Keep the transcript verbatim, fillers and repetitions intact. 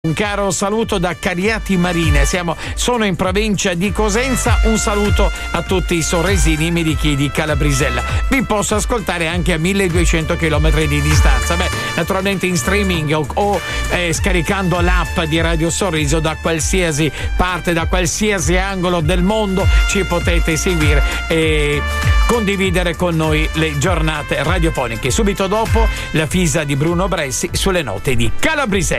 Un caro saluto da Cariati Marine, siamo, sono in provincia di Cosenza, un saluto a tutti i sorresini medichi di Calabrisella. Vi posso ascoltare anche a milleduecento chilometri di distanza, beh, naturalmente in streaming o, o eh, scaricando l'app di Radio Sorriso da qualsiasi parte, da qualsiasi angolo del mondo ci potete seguire e condividere con noi le giornate radiofoniche. Subito dopo la fisa di Bruno Bressi sulle note di Calabrisella.